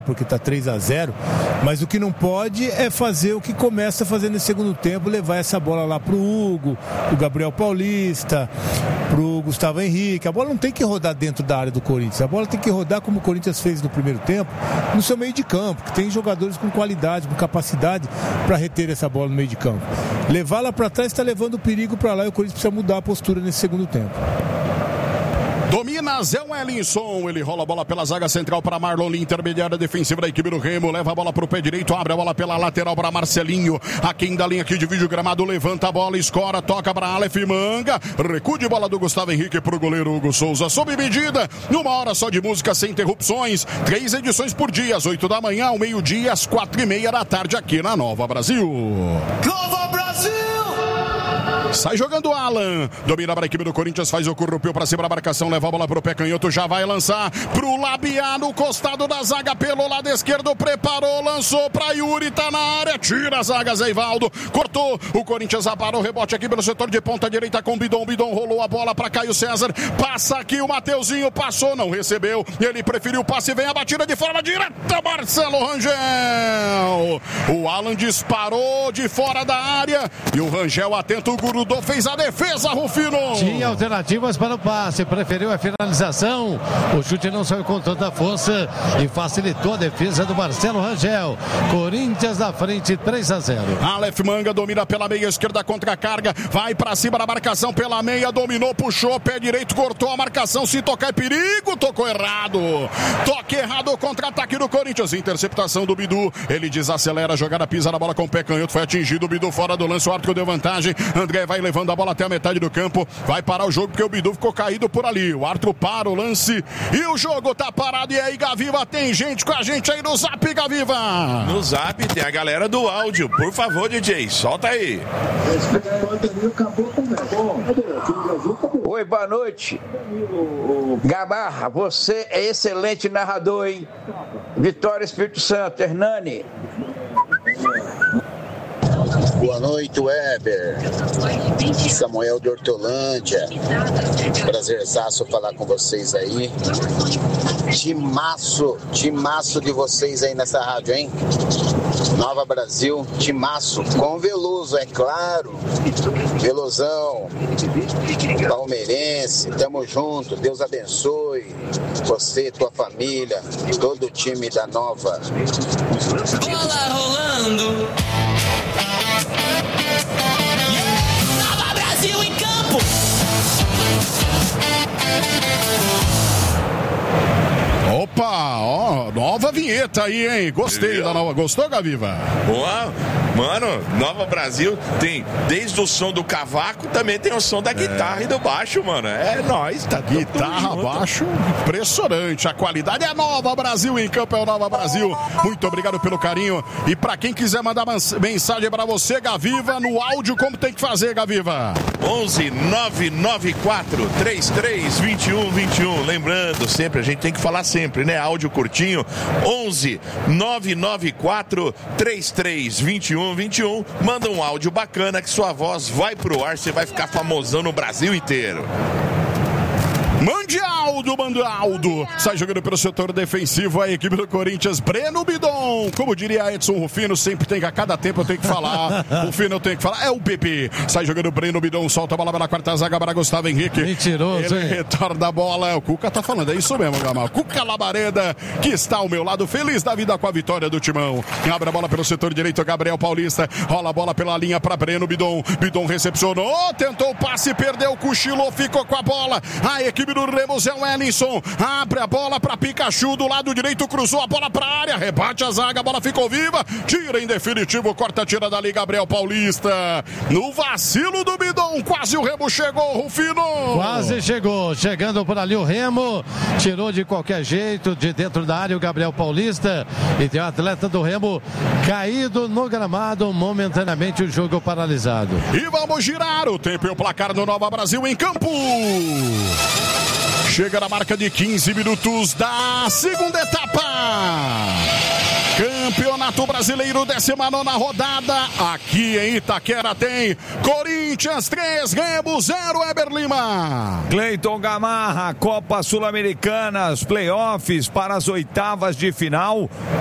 porque está 3-0, mas o que não pode é fazer o que começa a fazer no segundo tempo, levar essa bola lá pro Hugo, o Gabriel Paulista, pro Gustavo Henrique. A bola não tem que rodar dentro da área do Corinthians, a bola tem que rodar como o Corinthians fez no primeiro tempo, no seu meio de campo, que tem jogadores com qualidade, com capacidade para reter essa bola no meio de campo. Levar lá para trás está levando o perigo para lá e o Corinthians precisa mudar a postura nesse segundo tempo. Domina Zé Wellington, ele rola a bola pela zaga central para Marlon, intermediária defensiva da equipe do Remo, leva a bola para o pé direito, abre a bola pela lateral para Marcelinho, aqui da linha que divide o gramado, levanta a bola, escora, toca para Aleph Manga, recuo de bola do Gustavo Henrique para o goleiro Hugo Souza, sob medida, numa hora só de música sem interrupções, 3 edições por dia, às 8 da manhã, ao meio-dia, às 4:30 da tarde, aqui na Nova Brasil. Nova Brasil! Sai jogando Alan, domina para a equipe do Corinthians, faz o corrupio para cima da marcação, leva a bola para o pé canhoto, já vai lançar pro Labiá no costado da zaga, pelo lado esquerdo, preparou, lançou para Yuri, tá na área, tira a zaga, Zé Ivaldo, cortou, o Corinthians aparou o rebote aqui pelo setor de ponta direita com Bidon, rolou a bola para Caio César, passa aqui o Mateuzinho, passou, não recebeu, ele preferiu o passe, vem a batida de forma direta, Marcelo Rangel, o Alan disparou de fora da área, e o Rangel atento, o Gurudô fez a defesa, Rufino. Tinha alternativas para o passe, preferiu a finalização, o chute não saiu com tanta força e facilitou a defesa do Marcelo Rangel. Corinthians na frente, 3-0. Aleph Manga domina pela meia esquerda, contra a carga, vai para cima da marcação pela meia, dominou, puxou, pé direito, cortou a marcação, se tocar é perigo, tocou errado, toque errado, contra-ataque do Corinthians, interceptação do Bidu, ele desacelera a jogada, pisa na bola com o pé canhoto, foi atingido, o Bidu fora do lance, o árbitro deu vantagem, André vai levando a bola até a metade do campo, vai parar o jogo porque o Bidu ficou caído por ali, o árbitro para o lance e o jogo tá parado. E aí, Gaviva, tem gente com a gente aí no Zap, Gaviva? No Zap tem a galera do áudio, por favor, DJ, solta aí. Oi, boa noite. Gamarra, você é excelente narrador, hein? Vitória, Espírito Santo, Hernani. Boa noite, Weber. Samuel de Hortolândia. Prazerzaço falar com vocês aí. Timaço de vocês aí nessa rádio, hein? Nova Brasil, timaço. Com Veloso, é claro. Velozão. Palmeirense, tamo junto. Deus abençoe você, tua família, todo o time da Nova. Bola rolando. Nova Brasil em campo. Opa, ó, nova vinheta aí, hein? Gostei da nova. Gostou, Gaviva? Boa. Mano, Nova Brasil tem desde o som do cavaco, também tem o som da guitarra e do baixo, mano. É nóis, tá tudo guitarra, baixo, impressionante. A qualidade é Nova Brasil em campo, é o Nova Brasil. Muito obrigado pelo carinho. E pra quem quiser mandar mensagem pra você, Gaviva, no áudio, como tem que fazer, Gaviva? 11 994 33 21 21. Lembrando, sempre, a gente tem que falar sempre, né? Áudio curtinho. 11 994 33 21 21. Manda um áudio bacana que sua voz vai pro ar, você vai ficar famosão no Brasil inteiro. Mande Aldo. Sai jogando pelo setor defensivo a equipe do Corinthians, Breno Bidon. Como diria Edson Rufino, sempre tem, a cada tempo eu tenho que falar. Rufino eu tenho que falar, é o bebê. Sai jogando Breno Bidon, solta a bola pela quarta zaga para Gustavo Henrique. Mentiroso, ele retorna a bola, o Cuca tá falando, é isso mesmo, Gamal. Cuca Labareda, que está ao meu lado, feliz da vida com a vitória do Timão. Abre a bola pelo setor direito, Gabriel Paulista. Rola a bola pela linha para Breno Bidon. Bidon recepcionou, tentou o passe, perdeu, cochilou, ficou com a bola. A equipe do Remo, Zé Wellington, abre a bola para Pikachu do lado direito, cruzou a bola para a área, rebate a zaga, a bola ficou viva, tira em definitivo, corta, tira dali Gabriel Paulista. No vacilo do Bidon, quase o Remo chegou, Rufino. Quase chegou, chegando por ali o Remo, tirou de qualquer jeito, de dentro da área o Gabriel Paulista, e tem o atleta do Remo caído no gramado, momentaneamente o jogo paralisado. E vamos girar o tempo e o placar no Nova Brasil em campo. Chega na marca de 15 minutos da segunda etapa. Campeonato Brasileiro, 19ª rodada. Aqui em Itaquera tem Corinthians Corinthians 3, Remo 0, Eber Lima. Cleiton Gamarra, Copa Sul-Americana, playoffs para as oitavas de final.